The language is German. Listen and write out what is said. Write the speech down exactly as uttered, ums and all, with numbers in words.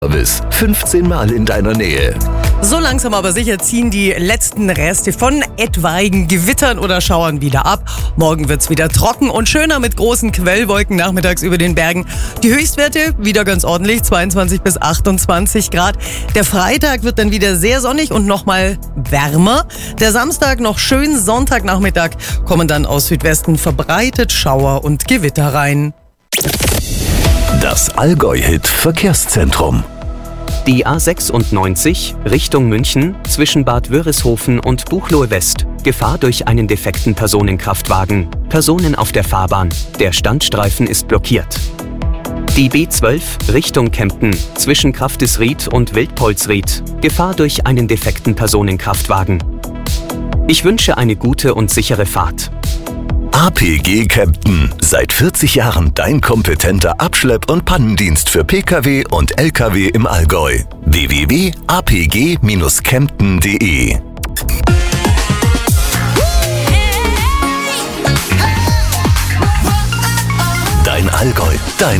Service. fünfzehn Mal in deiner Nähe. So langsam aber sicher ziehen die letzten Reste von etwaigen Gewittern oder Schauern wieder ab. Morgen wird's wieder trocken und schöner mit großen Quellwolken nachmittags über den Bergen. Die Höchstwerte wieder ganz ordentlich, zweiundzwanzig bis achtundzwanzig Grad. Der Freitag wird dann wieder sehr sonnig und nochmal wärmer. Der Samstag noch schön, Sonntagnachmittag kommen dann aus Südwesten verbreitet Schauer und Gewitter rein. Das Allgäu-Hit Verkehrszentrum. Die A sechsundneunzig Richtung München zwischen Bad Wörishofen und Buchloe West. Gefahr durch einen defekten Personenkraftwagen. Personen auf der Fahrbahn. Der Standstreifen ist blockiert. Die B zwölf Richtung Kempten zwischen Kraftisried und Wildpolsried. Gefahr durch einen defekten Personenkraftwagen. Ich wünsche eine gute und sichere Fahrt. A P G Kempten. Seit vierzig Jahren dein kompetenter Abschlepp- und Pannendienst für Pkw und Lkw im Allgäu. w w w punkt a p g dash kempten punkt d e Dein Allgäu, dein